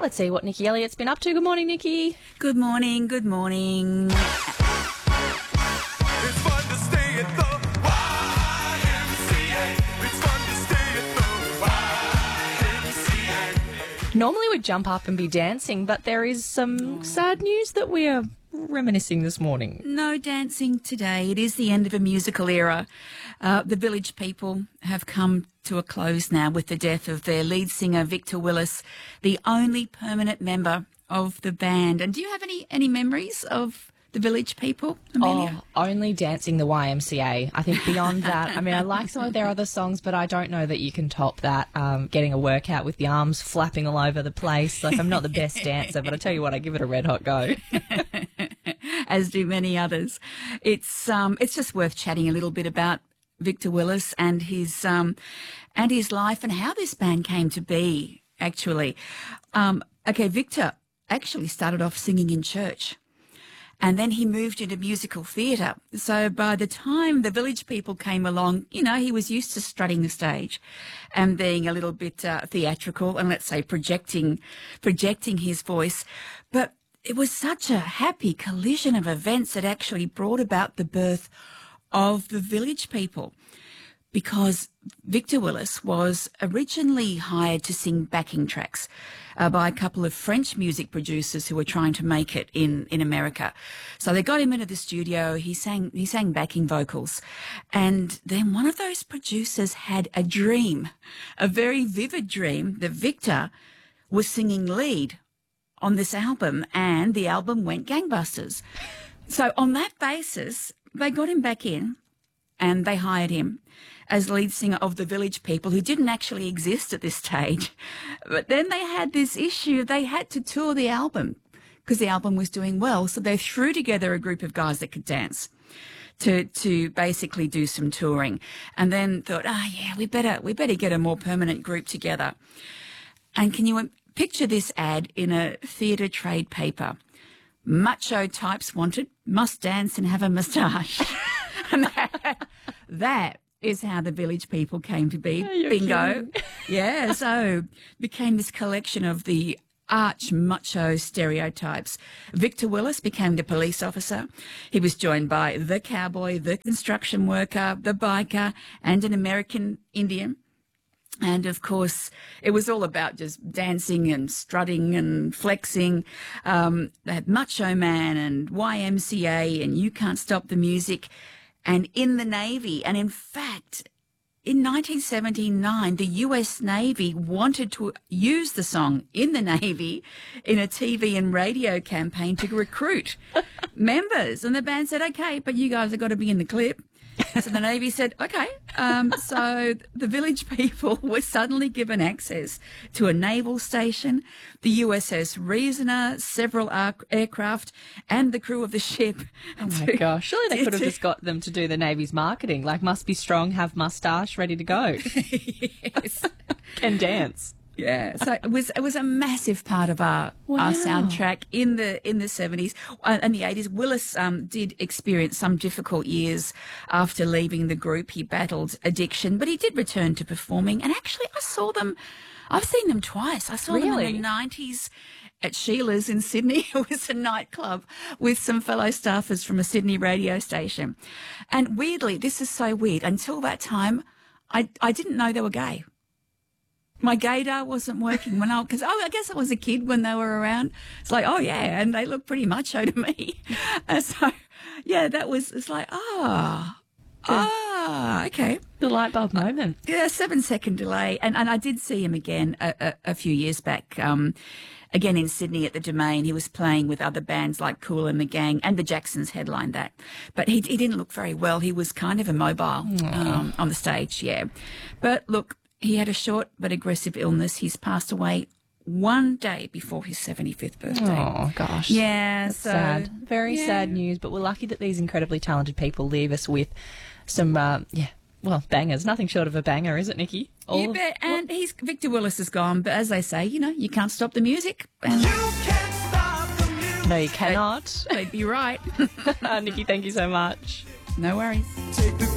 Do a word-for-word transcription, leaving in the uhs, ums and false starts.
Let's see what Nikki Elliott's been up to. Good morning, Nikki. Good morning, good morning. It's fun to stay at the Y M C A. It's fun to stay at the Y M C A. Normally we'd jump up and be dancing, but there is some sad news that we are reminiscing this morning. No dancing today. It is the end of a musical era. Uh, the Village People have come to a close now with the death of their lead singer, Victor Willis, the only permanent member of the band. And do you have any, any memories of the Village People, Amelia? Oh, only dancing the Y M C A. I think beyond that, I mean, I like some of their other songs, but I don't know that you can top that, um, getting a workout with the arms flapping all over the place. Like, I'm not the best dancer, but I tell you what, I give it a red hot go. As do many others. It's um, it's just worth chatting a little bit about Victor Willis and his um, and his life and how this band came to be, actually. Um, okay, Victor actually started off singing in church. And then he moved into musical theatre. So by the time the Village People came along, you know, he was used to strutting the stage and being a little bit uh, theatrical and, let's say, projecting, projecting his voice. But it was such a happy collision of events that actually brought about the birth of the Village People, because Victor Willis was originally hired to sing backing tracks uh, by a couple of French music producers who were trying to make it in, in America. So they got him into the studio. He sang, he sang backing vocals. And then one of those producers had a dream, a very vivid dream, that Victor was singing lead on this album, and the album went gangbusters. So on that basis, they got him back in and they hired him as lead singer of the Village People, who didn't actually exist at this stage. But then they had this issue. They had to tour the album because the album was doing well. So they threw together a group of guys that could dance to to basically do some touring, and then thought, oh, yeah, we better we better get a more permanent group together. And can you picture this ad in a theatre trade paper? Macho types wanted, must dance and have a moustache. And that, that is how the Village People came to be. Oh, Bingo. kidding. Yeah, so became this collection of the arch macho stereotypes. Victor Willis became the police officer. He was joined by the cowboy, the construction worker, the biker, and an American Indian. And, of course, it was all about just dancing and strutting and flexing. Um, they had Macho Man and Y M C A and You Can't Stop the Music and In the Navy. And, in fact, in nineteen seventy-nine, the U S Navy wanted to use the song In the Navy in a T V and radio campaign to recruit members. And the band said, okay, but you guys have got to be in the clip. So the Navy said, okay. Um, so the Village People were suddenly given access to a naval station, the U S S Reasoner, several ar- aircraft, and the crew of the ship. Oh, my gosh. Surely they could have just got them to do the Navy's marketing, like must be strong, have moustache, ready to go. Yes. Can dance. Yeah, so it was it was a massive part of our Wow. our soundtrack in the in the seventies uh, and the eighties. Willis um, did experience some difficult years after leaving the group. He battled addiction, but he did return to performing. And actually, I saw them. I've seen them twice. I saw them Really? in the nineties at Sheila's in Sydney. It was a nightclub with some fellow staffers from a Sydney radio station. And weirdly, this is so weird. Until that time, I I didn't know they were gay. My gaydar wasn't working when I, because oh, I guess I was a kid when they were around. It's like, oh yeah, and they look pretty macho to me. And so, yeah, that was, it's like, ah, ah, okay. The light bulb moment. Yeah, seven second delay. And, and I did see him again a, a, a few years back, um, again in Sydney at the Domain. He was playing with other bands like Kool and the Gang, and the Jacksons headlined that. But he, he didn't look very well. He was kind of immobile um, on the stage, yeah. But look, he had a short but aggressive illness. He's passed away one day before his seventy-fifth birthday. Oh, gosh. Yeah, That's so sad. Very yeah. sad news, but we're lucky that these incredibly talented people leave us with some, uh, yeah, well, bangers. Nothing short of a banger, is it, Nikki? All You of- bet. And he's Victor Willis is gone, but as they say, you know, you can't stop the music. And You can't stop the music. No, you cannot. they'd be right. uh, Nikki, thank you so much. No worries. Take the